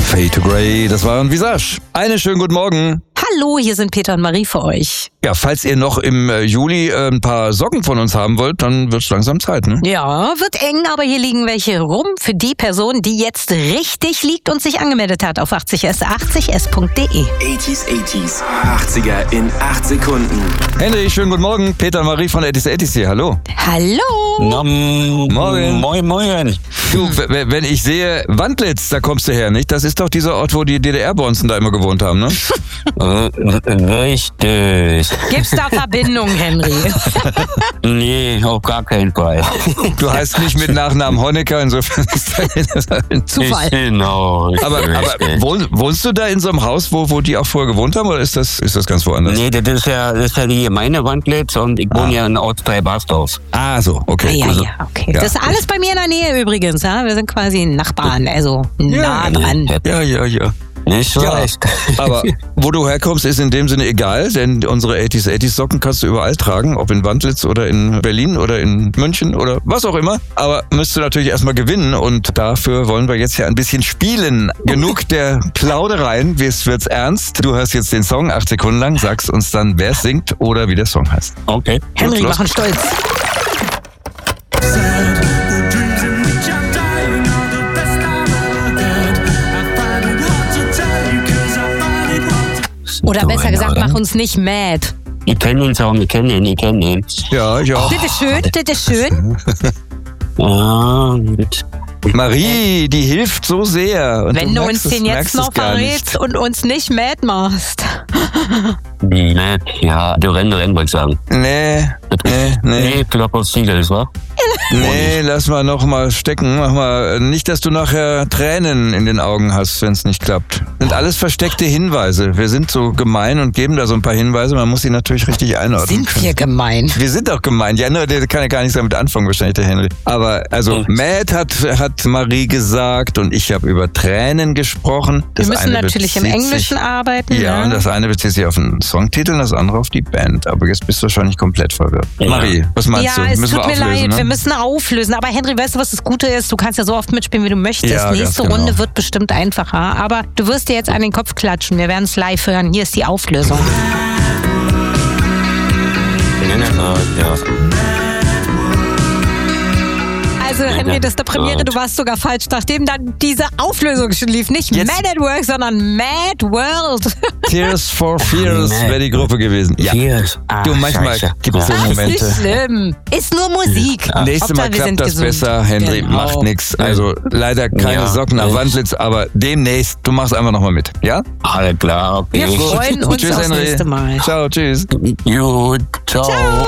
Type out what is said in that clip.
Fade to Grey, das war ein Visage. Einen schönen guten Morgen. Hallo, hier sind Peter und Marie für euch. Ja, falls ihr noch im Juli ein paar Socken von uns haben wollt, dann wird's langsam Zeit, ne? Ja, wird eng, aber hier liegen welche rum für die Person, die jetzt richtig liegt und sich angemeldet hat auf 80s80s.de. 80s, 80er in 8 Sekunden. Henry, schönen guten Morgen. Peter und Marie von 80s hier, hallo. Hallo. Morgen. Moin. Du, wenn ich sehe Wandlitz, da kommst du her, nicht? Das ist doch dieser Ort, wo die DDR-Bonzen da immer gewohnt haben, ne? Richtig. Gibt's da Verbindung, Henry? Nee, auf gar keinen Fall. Du heißt nicht mit Nachnamen Honecker, insofern ist das ein Zufall. Genau. Aber wohnst du da in so einem Haus, wo die auch vorher gewohnt haben, oder ist das ganz woanders? Nee, das ist ja die Gemeinde Wandlitz und ich wohne ja in Ortsteil Bastorf. Ah, so, okay. Ja, Also, okay. ja. Das ist alles bei mir in der Nähe übrigens. Ja? Wir sind quasi Nachbarn, also nah dran. Ja. Nicht schlecht. Aber wo du herkommst, ist in dem Sinne egal, denn unsere 80s Socken kannst du überall tragen, ob in Wandlitz oder in Berlin oder in München oder was auch immer. Aber müsst du natürlich erstmal gewinnen und dafür wollen wir jetzt ja ein bisschen spielen. Genug der Plaudereien, jetzt wird's ernst. Du hörst jetzt den Song 8 Sekunden lang, sagst uns dann, wer es singt oder wie der Song heißt. Okay. Henry, Los. machen stolz. Oder besser gesagt, mach uns nicht mad. Ich kenne den Song, ich kenne den. Ja. Das ist schön. Ah, gut. Marie, die hilft so sehr. Und Wenn du uns den jetzt merkst noch es gar nicht. verrätst und uns nicht mad machst. Nee, ja, du Rennen, wollte ich sagen. Nee. Nee, Klopp aus Ziegels, wa? Nee, lass mal noch mal stecken. Mach mal nicht, dass du nachher Tränen in den Augen hast, wenn es nicht klappt. Sind alles versteckte Hinweise. Wir sind so gemein und geben da so ein paar Hinweise. Man muss sie natürlich richtig einordnen Sind können. wir gemein? Wir sind doch gemein. Ja, nur der kann ja gar nichts damit anfangen, wahrscheinlich der Henry. Aber also Mad hat Marie gesagt und ich habe über Tränen gesprochen. Wir Das müssen eine natürlich im bezieht Englischen sich, arbeiten. Ja, und das eine bezieht sich auf den Songtitel und das andere auf die Band. Aber jetzt bist du wahrscheinlich komplett verwirrt. Ja. Marie, was meinst du? Ja, es Müssen tut wir mir auflösen, leid, ne? wir müssen auflösen. Aber Henry, weißt du, was das Gute ist? Du kannst ja so oft mitspielen, wie du möchtest. Ja, ganz Nächste genau. Runde wird bestimmt einfacher. Aber du wirst dir jetzt an den Kopf klatschen. Wir werden es live hören. Hier ist die Auflösung. Ja. Also Henry, das ist der Premiere. Du warst sogar falsch, nachdem dann diese Auflösung schon lief. Nicht Jetzt- Mad at Work, sondern Mad World. Tears for Fears wäre die Gruppe gewesen. Ja. Cheers. Du, manchmal gibt es so Ach, ist nicht Momente. schlimm. Ist nur Musik. Nächstes Mal Hauptsache, wir klappt sind das gesund. besser, Henry, Genau. macht nix. Also leider keine Ja. Socken nach Wandlitz, aber demnächst, du machst einfach nochmal mit, ja? Alles klar, okay. Wir freuen uns Tschüss, aufs Henry. nächste Mal. Ciao, tschüss. Gut, ciao.